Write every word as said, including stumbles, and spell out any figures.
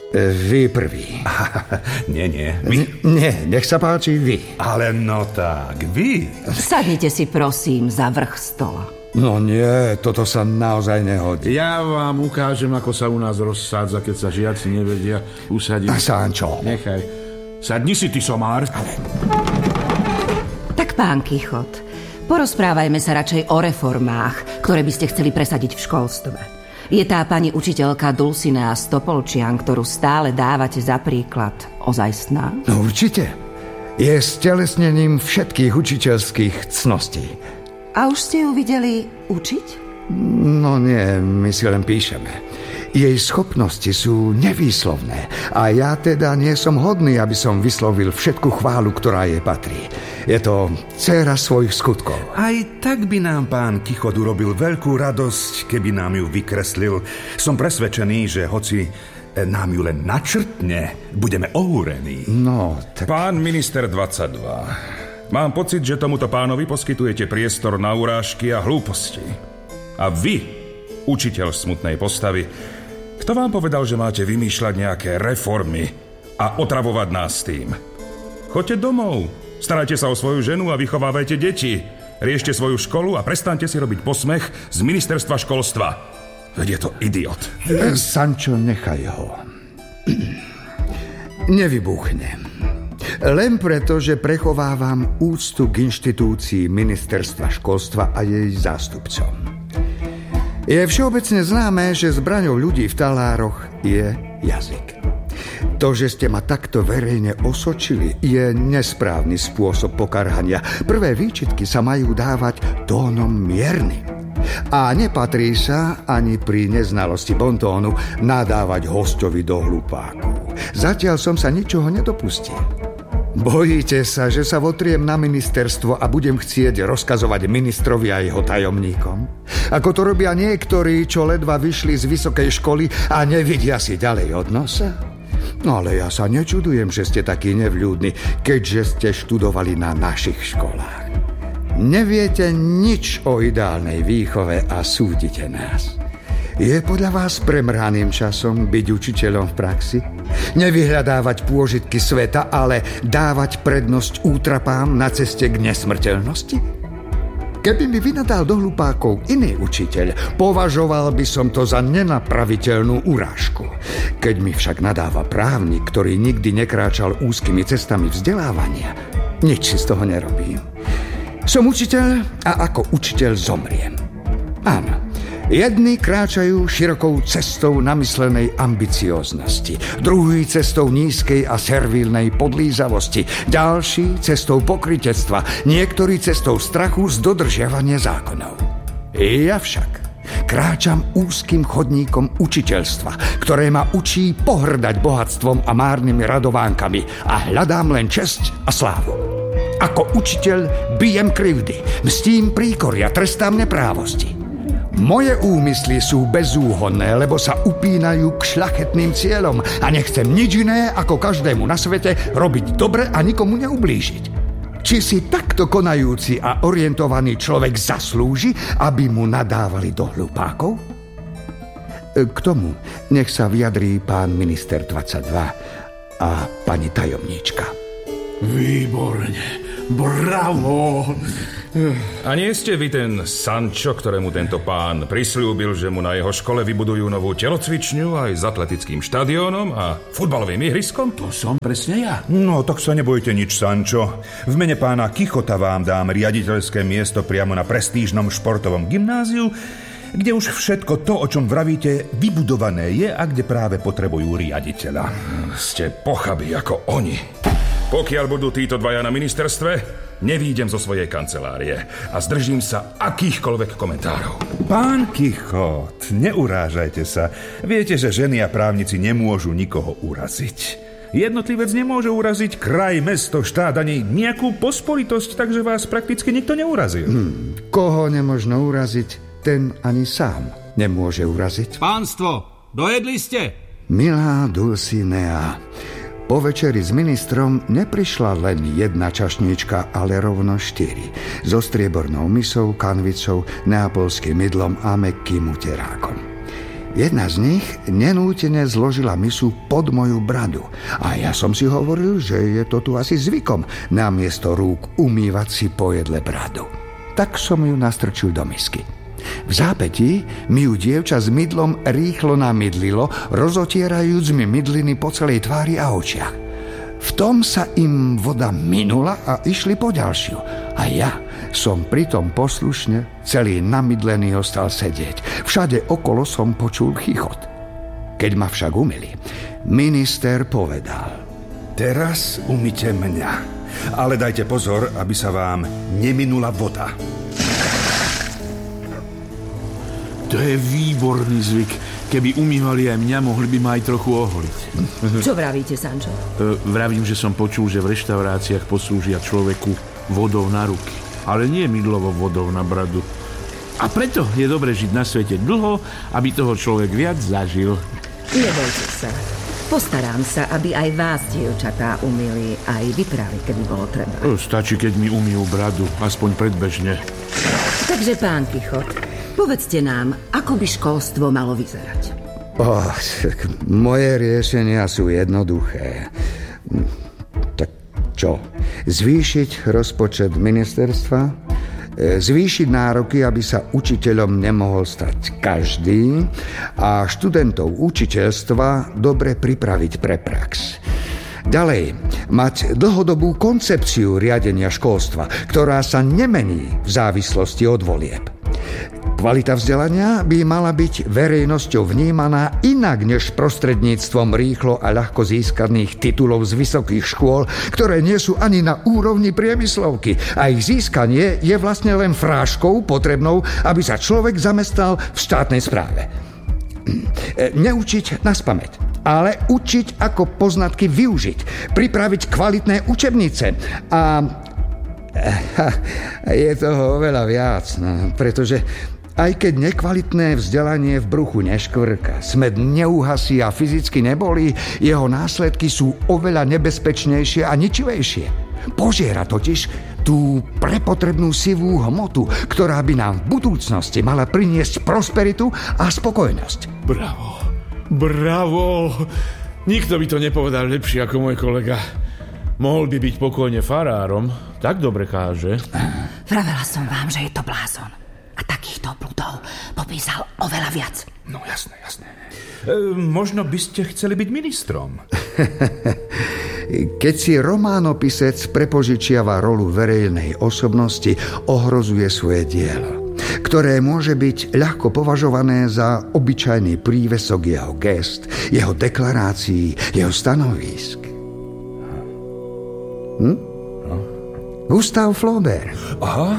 Vy prvý. Nie, nie, vy. Nie, nech sa páči vy. Ale no tak, vy. Sadnite si prosím za vrch stola. No nie, toto sa naozaj nehodí. Ja vám ukážem, ako sa u nás rozsádza, keď sa žiaci nevedia usadiť. Sančo. Nechaj. Sadni si, ty somár. Tak pán Kichot, porozprávajme sa radšej o reformách, ktoré by ste chceli presadiť v školstve. Je tá pani učiteľka Dulcinea Stopolčian, ktorú stále dávate za príklad, ozajstná? No určite. Je stelesnením všetkých učiteľských cností. A už ste ju videli učiť? No nie, my si len píšeme. Jej schopnosti sú nevýslovné a ja teda nie som hodný, aby som vyslovil všetku chválu, ktorá jej patrí. Je to dcéra svojich skutkov. Aj tak by nám pán Kichot urobil veľkú radosť, keby nám ju vykreslil. Som presvedčený, že hoci nám ju len načrtne, budeme ohúrení. No, tak... Pán minister dvadsaťdva, mám pocit, že tomuto pánovi poskytujete priestor na urážky a hlúposti. A vy, učiteľ smutnej postavy, kto vám povedal, že máte vymýšľať nejaké reformy a otravovať nás tým? Choďte domov, starajte sa o svoju ženu a vychovávajte deti. Riešte svoju školu a prestaňte si robiť posmech z ministerstva školstva. Veď je to idiot. Sančo, nechaj ho. Nevybuchnem. Len preto, že prechovávam úctu k inštitúcii ministerstva školstva a jej zástupcom. Je všeobecne známe, že zbraňou ľudí v talároch je jazyk. To, že ste ma takto verejne osočili, je nesprávny spôsob pokarhania. Prvé výčitky sa majú dávať tónom miernym. A nepatrí sa ani pri neznalosti bontónu nadávať hostovi do hlupáku. Zatiaľ som sa ničoho nedopustil. Bojíte sa, že sa votriem na ministerstvo a budem chcieť rozkazovať ministrovi a jeho tajomníkom? Ako to robia niektorí, čo ledva vyšli z vysokej školy a nevidia si ďalej od nosa? No ale ja sa nečudujem, že ste takí nevľúdni, keďže ste študovali na našich školách. Neviete nič o ideálnej výchove a súdite nás. Je podľa vás premrhaným časom byť učiteľom v praxi? Nevyhľadávať pôžitky sveta, ale dávať prednosť útrapám na ceste k nesmrteľnosti? Keby mi vynadal do hlupákov iný učiteľ, považoval by som to za nenapraviteľnú urážku. Keď mi však nadáva právnik, ktorý nikdy nekráčal úzkymi cestami vzdelávania, nič si z toho nerobím. Som učiteľ a ako učiteľ zomriem. Áno. Jedni kráčajú širokou cestou namyslenej ambicióznosti, druhý cestou nízkej a servílnej podlízavosti, ďalší cestou pokrytectva, niektorí cestou strachu z dodržiavania zákonov. Ja však kráčam úzkým chodníkom učiteľstva, ktoré ma učí pohrdať bohatstvom a márnymi radovánkami a hľadám len česť a slávu. Ako učiteľ bijem krivdy, mstím príkoria, trestám neprávosti. Moje úmysly sú bezúhonné, lebo sa upínajú k šľachetným cieľom a nechcem nič iné, ako každému na svete robiť dobre a nikomu neublížiť. Či si takto konajúci a orientovaný človek zaslúži, aby mu nadávali do hlupákov? K tomu nech sa vyjadrí pán minister dvadsaťdva a pani tajomníčka. Výborne, bravo! A nie ste vy ten Sančo, ktorému tento pán prisľúbil, že mu na jeho škole vybudujú novú telocvičňu aj s atletickým štadiónom a futbalovým ihriskom? To som presne ja. No, tak sa nebojte nič, Sančo. V mene pána Kichota vám dám riaditeľské miesto priamo na prestížnom športovom gymnáziu, kde už všetko to, o čom vravíte, vybudované je a kde práve potrebujú riaditeľa. Ste pochabí ako oni. Pokiaľ budú títo dvaja na ministerstve, nevídem zo svojej kancelárie a zdržím sa akýchkoľvek komentárov. Pán Kichot, neurážajte sa. Viete, že ženy a právnici nemôžu nikoho uraziť. Jednotlivec nemôže uraziť kraj, mesto, štát ani nejakú pospolitosť, takže vás prakticky nikto neurazil. Hmm, koho nemožno uraziť, ten ani sám nemôže uraziť. Pánstvo, dojedli ste? Milá Dulcinea, po večeri s ministrom neprišla len jedna čašníčka, ale rovno štyri. So striebornou misou, kanvicou, neapolským mydlom a mäkkým uterákom. Jedna z nich nenútene zložila misu pod moju bradu. A ja som si hovoril, že je to tu asi zvykom namiesto rúk umývať si po jedle bradu. Tak som ju nastrčil do misky. V zápätí mi ju dievča s mydlom rýchlo namydlilo, rozotierajúc mi mydliny po celej tvári a očiach. V tom sa im voda minula a išli po ďalšiu. A ja som pritom poslušne celý namydlený ostal sedieť. Všade okolo som počul chichot. Keď ma však umyli, minister povedal: Teraz umyte mňa, ale dajte pozor, aby sa vám neminula voda. To je výborný zvyk. Keby umývali aj mňa, mohli by ma aj trochu oholiť. Čo vravíte, Sancho? E, vravím, že som počul, že v reštauráciách poslúžia človeku vodou na ruky, ale nie mydlovou vodou na bradu. A preto je dobre žiť na svete dlho, aby toho človek viac zažil. Nebojte sa. Postarám sa, aby aj vás, dievčatá, umýli aj vyprali, keby bolo treba. E, stačí, keď mi umýjú bradu, aspoň predbežne. Takže, pán Kichot, povedzte nám, ako by školstvo malo vyzerať. Oh, moje riešenia sú jednoduché. Tak čo? Zvýšiť rozpočet ministerstva? Zvýšiť nároky, aby sa učiteľom nemohol stať každý, a študentov učiteľstva dobre pripraviť pre prax. Ďalej, mať dlhodobú koncepciu riadenia školstva, ktorá sa nemení v závislosti od volieb. Kvalita vzdelania by mala byť verejnosťou vnímaná inak než prostredníctvom rýchlo a ľahko získaných titulov z vysokých škôl, ktoré nie sú ani na úrovni priemyslovky, a ich získanie je vlastne len fráškou potrebnou, aby sa človek zamestnal v štátnej správe. Neučiť naspamäť, ale učiť, ako poznatky využiť, pripraviť kvalitné učebnice a... Je toho oveľa viac, no, pretože aj keď nekvalitné vzdelanie v bruchu neškvrka, smäd neuhasí a fyzicky nebolí, jeho následky sú oveľa nebezpečnejšie a ničivejšie. Požiera totiž tú prepotrebnú sivú hmotu, ktorá by nám v budúcnosti mala priniesť prosperitu a spokojnosť. Bravo, bravo. Nikto by to nepovedal lepšie ako môj kolega. Mohol by byť pokojne farárom, tak dobre káže. Vravela som vám, že je to blázon. A takýchto bludov popísal oveľa viac. No jasné, jasné. E, možno by ste chceli byť ministrom. Keď si románopisec prepožičiava rolu verejnej osobnosti, ohrozuje svoje dielo, ktoré môže byť ľahko považované za obyčajný prívesok jeho gest, jeho deklarácií, jeho stanovísk. Hm? No. Gustav Flaubert. Aha.